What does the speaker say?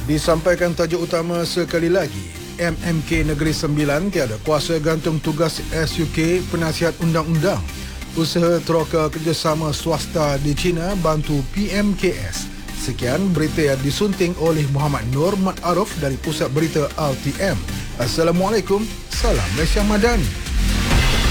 Disampaikan tajuk utama sekali lagi. MMK Negeri Sembilan tiada kuasa gantung tugas SUK Penasihat Undang-Undang. Usaha teroka kerjasama swasta di China bantu PMKS. Sekian berita yang disunting oleh Muhammad Nur Mat Arif dari Pusat Berita RTM. Assalamualaikum, salam Malaysia Madani.